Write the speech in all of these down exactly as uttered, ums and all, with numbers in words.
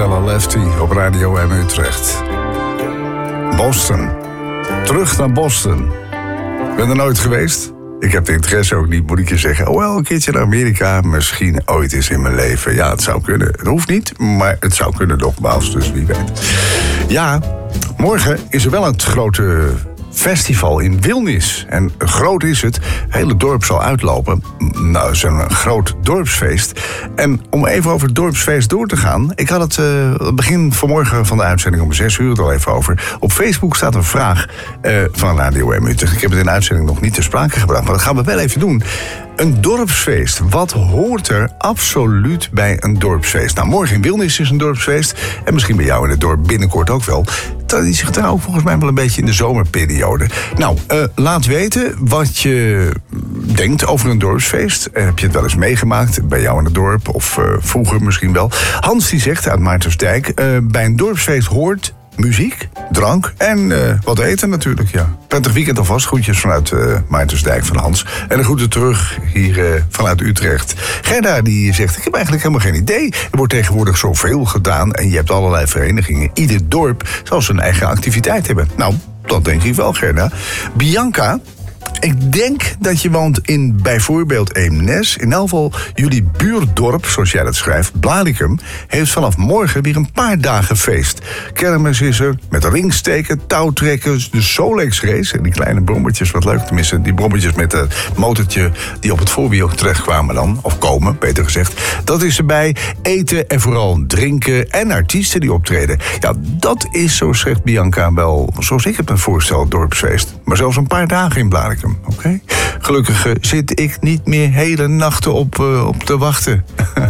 Stella Lefty op Radio M Utrecht. Boston. Terug naar Boston. Ben er nooit geweest? Ik heb de interesse ook niet, moet ik je zeggen. Oh, wel een keertje naar Amerika, misschien ooit eens in mijn leven. Ja, het zou kunnen. Het hoeft niet, maar het zou kunnen nogmaals, dus wie weet. Ja, morgen is er wel een grote festival in Wilnis. En groot is het. Het hele dorp zal uitlopen. Nou, het is een groot dorpsfeest. En om even over het dorpsfeest door te gaan. Ik had het uh, begin vanmorgen van de uitzending om zes uur er al even over. Op Facebook staat een vraag uh, van Radio M Utrecht. Ik heb het in de uitzending nog niet ter sprake gebracht, maar dat gaan we wel even doen. Een dorpsfeest. Wat hoort er absoluut bij een dorpsfeest? Nou, morgen in Wilnis is een dorpsfeest. En misschien bij jou in het dorp binnenkort ook wel. Traditie getrouw volgens mij wel een beetje in de zomerperiode. Nou, uh, laat weten wat je denkt over een dorpsfeest. Uh, heb je het wel eens meegemaakt bij jou in het dorp? Of uh, vroeger misschien wel. Hans die zegt uit Maartensdijk, Uh, bij een dorpsfeest hoort muziek, drank en uh, wat eten natuurlijk, ja. Prettig weekend alvast. Groetjes vanuit uh, Maartensdijk van Hans. En een groeten terug hier uh, vanuit Utrecht. Gerda die zegt, ik heb eigenlijk helemaal geen idee. Er wordt tegenwoordig zoveel gedaan en je hebt allerlei verenigingen. Ieder dorp zal zijn eigen activiteit hebben. Nou, dat denk ik wel, Gerda. Bianca, ik denk dat je woont in bijvoorbeeld Eemnes. In elk geval jullie buurdorp, zoals jij dat schrijft, Blaricum, heeft vanaf morgen weer een paar dagen feest. Kermis is er, met ringsteken, touwtrekkers, de Solex race. En die kleine brommetjes, wat leuk tenminste. Die brommetjes met het motortje die op het voorwiel terechtkwamen dan. Of komen, beter gezegd. Dat is erbij. Eten en vooral drinken en artiesten die optreden. Ja, dat is, zo zegt Bianca, wel, zoals ik het me voorstel, het dorpsfeest. Maar zelfs een paar dagen in Blaricum. Oké. Okay. Gelukkig uh, zit ik niet meer hele nachten op, uh, op te wachten.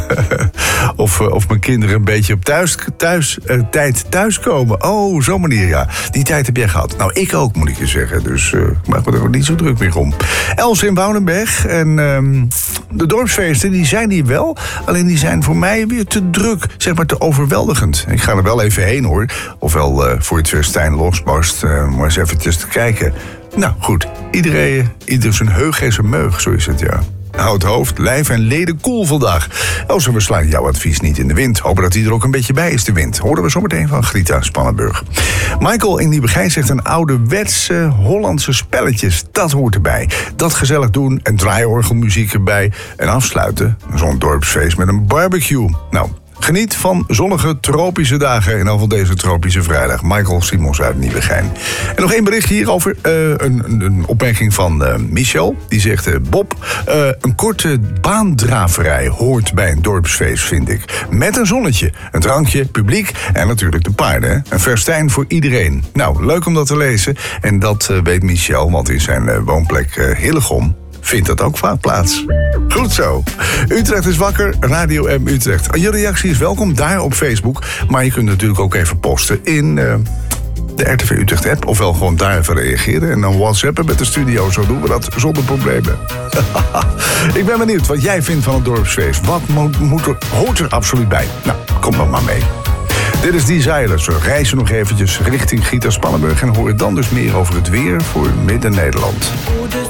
of, uh, of mijn kinderen een beetje op thuis, thuis, uh, tijd thuiskomen. Oh, zo'n manier, ja. Die tijd heb jij gehad. Nou, ik ook, moet ik je zeggen. Dus uh, ik maak me er ook niet zo druk meer om. Els in Woudenberg en um, de dorpsfeesten, die zijn hier wel. Alleen die zijn voor mij weer te druk. Zeg maar te overweldigend. Ik ga er wel even heen, hoor. Ofwel uh, voor het festijn losbarst. Uh, maar eens eventjes te kijken. Nou, goed. Iedereen, ieder zijn heug en zijn meug, zo is het, ja. Houd hoofd, lijf en leden koel vandaag. Oh, we slaan jouw advies niet in de wind. Hopen dat hij er ook een beetje bij is, de wind. Horen we zometeen van Grita Spannenburg. Michael in Nieuwegein zegt een ouderwetse Hollandse spelletjes. Dat hoort erbij. Dat gezellig doen en draaiorgelmuziek erbij. En afsluiten, zo'n dorpsfeest met een barbecue. Nou, geniet van zonnige tropische dagen. In al deze tropische vrijdag. Michael Simons uit Nieuwegein. En nog één bericht hier over uh, een, een opmerking van uh, Michel. Die zegt, uh, Bob, uh, een korte baandraverij hoort bij een dorpsfeest, vind ik. Met een zonnetje, een drankje, publiek en natuurlijk de paarden. Een festijn voor iedereen. Nou, leuk om dat te lezen. En dat uh, weet Michel, want in zijn uh, woonplek uh, Hillegom vindt dat ook vaak plaats. Goed zo. Utrecht is wakker, Radio M Utrecht. Je reactie is welkom daar op Facebook. Maar je kunt natuurlijk ook even posten in uh, de R T V Utrecht app. Ofwel gewoon daar even reageren. En dan whatsappen met de studio. Zo doen we dat zonder problemen. Ik ben benieuwd wat jij vindt van het dorpsfeest. Wat moet, moet er, hoort er absoluut bij? Nou, kom dan maar mee. Dit is Die Zeilers. We reizen nog eventjes richting Grita Spannenburg en horen dan dus meer over het weer voor Midden-Nederland. Oh, de